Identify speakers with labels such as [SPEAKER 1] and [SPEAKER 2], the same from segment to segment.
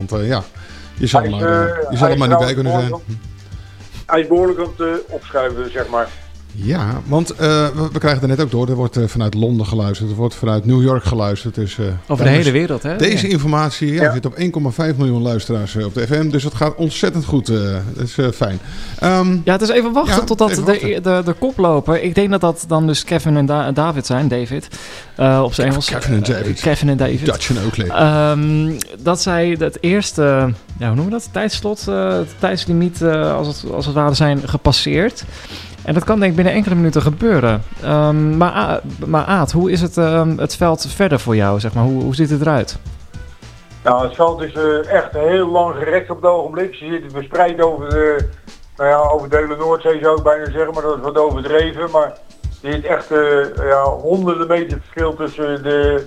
[SPEAKER 1] Want je zal er maar niet bij kunnen zijn.
[SPEAKER 2] Hij is behoorlijk aan het opschuiven, zeg maar.
[SPEAKER 1] Ja, want we krijgen er net ook door. Er wordt vanuit Londen geluisterd. Er wordt vanuit New York geluisterd. Dus,
[SPEAKER 3] over de hele wereld, hè?
[SPEAKER 1] Deze informatie zit op 1,5 miljoen luisteraars op de FM. Dus dat gaat ontzettend goed. Dat is fijn.
[SPEAKER 3] Het is even wachten totdat de koploper... Ik denk dat dat dan dus Kevin en David zijn. David. Op zijn Engels. Kevin en David.
[SPEAKER 1] Dutch en Oakley.
[SPEAKER 3] Dat zij het eerste... hoe noemen we dat? Tijdslot, tijdslimiet als het ware zijn gepasseerd. En dat kan denk ik binnen enkele minuten gebeuren. Maar Aad, hoe is het veld verder voor jou? Zeg maar? Hoe ziet het eruit?
[SPEAKER 2] Nou, het veld is echt heel lang gerekt op het ogenblik. Ze zitten verspreid over de hele Noordzee zou ik bijna zeggen, maar dat is wat overdreven. Maar er zit echt honderden meter verschil tussen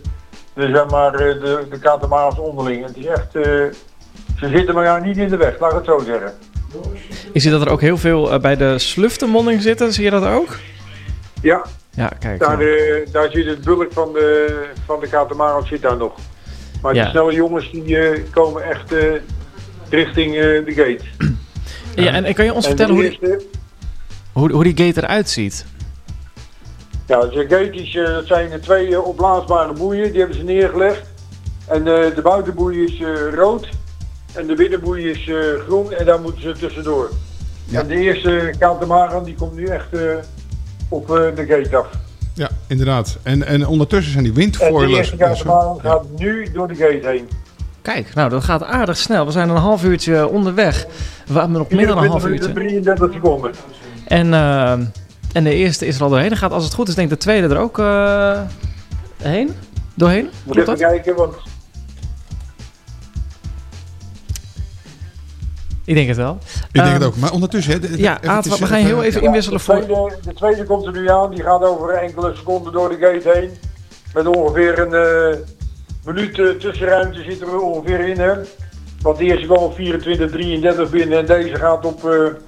[SPEAKER 2] de katamaars onderling. Het is echt, ze zitten maar niet in de weg, laat ik het zo zeggen.
[SPEAKER 3] Ik zie dat er ook heel veel bij de Sluftenmonding zitten. Zie je dat ook?
[SPEAKER 2] Ja.
[SPEAKER 3] Ja, kijk.
[SPEAKER 2] Daar zit het bulk van de katamaran zit daar nog. Maar de snelle jongens die komen echt richting de gate.
[SPEAKER 3] Ja, en kan je ons vertellen hoe die gate eruit ziet?
[SPEAKER 2] Ja, de gate dat zijn 2 opblaasbare boeien. Die hebben ze neergelegd. En de buitenboei is rood. En de binnenboei is groen en daar moeten ze tussendoor. Ja. En de eerste katamaran die komt nu echt op de gate af.
[SPEAKER 1] Ja, inderdaad. En ondertussen zijn die windfoilers...
[SPEAKER 2] En de eerste katamaran gaat nu door de gate heen.
[SPEAKER 3] Kijk, nou dat gaat aardig snel. We zijn een half uurtje onderweg. We hebben nog minder dan een half uurtje.
[SPEAKER 2] 33 seconden.
[SPEAKER 3] En de eerste is er al doorheen. Dan gaat als het goed is denk ik de tweede er ook heen? Doorheen?
[SPEAKER 2] Moet even kijken, want...
[SPEAKER 3] Ik denk het wel.
[SPEAKER 1] Ik denk het ook. Maar ondertussen...
[SPEAKER 3] Aad, we gaan heel even inwisselen voor...
[SPEAKER 2] De tweede komt er nu aan. Die gaat over enkele seconden door de gate heen. Met ongeveer een minuut tussenruimte zitten we ongeveer in. Hè? Want de eerste kwam op 24:33 binnen. En deze gaat op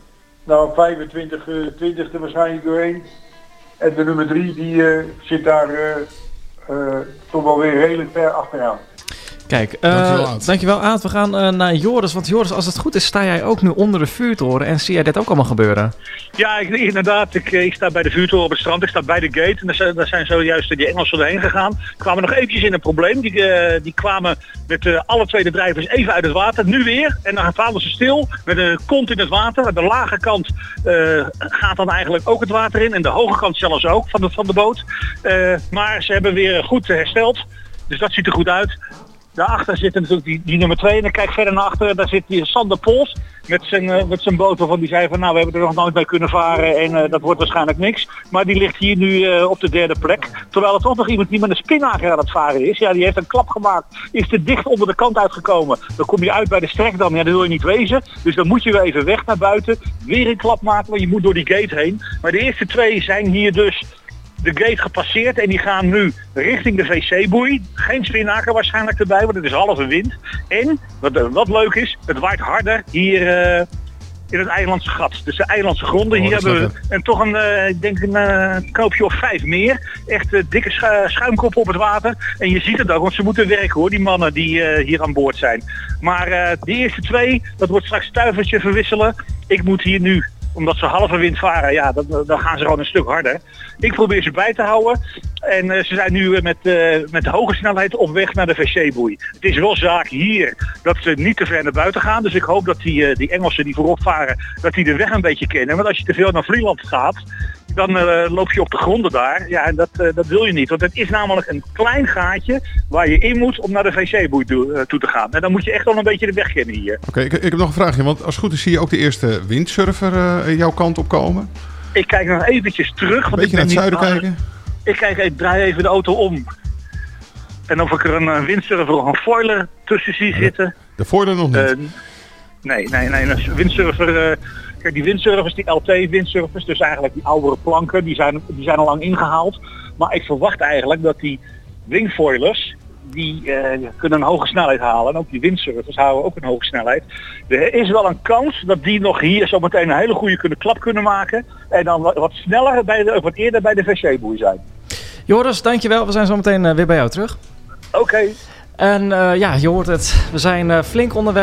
[SPEAKER 2] 25:20 waarschijnlijk doorheen. En de nummer 3 die zit daar toch wel weer redelijk ver achteraan.
[SPEAKER 3] Kijk, dankjewel Aad. We gaan naar Joris. Want Joris, als het goed is, sta jij ook nu onder de vuurtoren en zie jij dit ook allemaal gebeuren?
[SPEAKER 4] Ja, inderdaad. Ik sta bij de vuurtoren op het strand. Ik sta bij de gate. En daar zijn zojuist die Engelsen doorheen gegaan. Kwamen nog eventjes in een probleem. Die kwamen met alle 2 de drijvers even uit het water. Nu weer. En dan kwamen ze stil met een kont in het water. Aan de lage kant gaat dan eigenlijk ook het water in. En de hoge kant zelfs ook van de boot. Maar ze hebben weer goed hersteld. Dus dat ziet er goed uit. Daarachter zit natuurlijk die nummer 2 en dan kijk verder naar achteren, daar zit die Sander Pols met zijn boot waarvan die zei van we hebben er nog nooit mee kunnen varen en dat wordt waarschijnlijk niks. Maar die ligt hier nu op de 3e plek. Terwijl er toch nog iemand die met een spinnaker aan het varen is. Ja, die heeft een klap gemaakt, is te dicht onder de kant uitgekomen. Dan kom je uit bij de strekdam, dat wil je niet wezen. Dus dan moet je weer even weg naar buiten, weer een klap maken, want je moet door die gate heen. Maar de eerste 2 zijn hier dus de gate gepasseerd en die gaan nu richting de wc-boei. Geen spinnaker waarschijnlijk erbij, want het is halve wind. En, wat leuk is, het waait harder hier in het eilandse gat. Dus de eilandse gronden, hier hebben we en toch ik denk een knoopje of 5 meer. Echt dikke schuimkoppen op het water. En je ziet het ook, want ze moeten werken hoor, die mannen die hier aan boord zijn. Maar de eerste 2, dat wordt straks stuivertje verwisselen. Ik moet hier nu, omdat ze halve wind varen, ja, dan gaan ze gewoon een stuk harder. Ik probeer ze bij te houden. En ze zijn nu met hoge snelheid op weg naar de wc-boei. Het is wel zaak hier dat ze niet te ver naar buiten gaan. Dus ik hoop dat die Engelsen die voorop varen, dat die de weg een beetje kennen. Want als je te veel naar Vlieland gaat, dan loop je op de gronden daar. Ja, en dat wil je niet. Want het is namelijk een klein gaatje waar je in moet om naar de wc-boei toe te gaan. En dan moet je echt wel een beetje de weg kennen hier.
[SPEAKER 1] Oké, ik heb nog een vraagje. Want als het goed is zie je ook de eerte windsurfer jouw kant op komen?
[SPEAKER 4] Ik kijk nog eventjes terug. Want
[SPEAKER 1] een beetje naar het zuiden kijken?
[SPEAKER 4] Ik draai even de auto om. En of ik er een windsurfer of een foiler tussen zie zitten.
[SPEAKER 1] De foiler nog niet?
[SPEAKER 4] Nee. Een windsurfer... Kijk, die windsurfers, die LT-windsurfers, dus eigenlijk die oudere planken, die zijn al lang ingehaald. Maar ik verwacht eigenlijk dat die wingfoilers, die kunnen een hoge snelheid halen. En ook die windsurfers houden ook een hoge snelheid. Er is wel een kans dat die nog hier zometeen een hele goede klap kunnen maken. En dan wat sneller, wat eerder bij de wc-boei zijn.
[SPEAKER 3] Joris, dankjewel. We zijn zometeen weer bij jou terug.
[SPEAKER 4] Oké.
[SPEAKER 3] En je hoort het. We zijn flink onderweg.